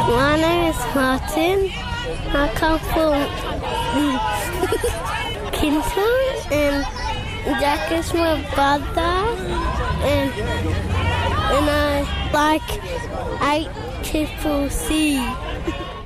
My name is Martin. I come from Kinton, and Jack is my brother, and I like 8CCC.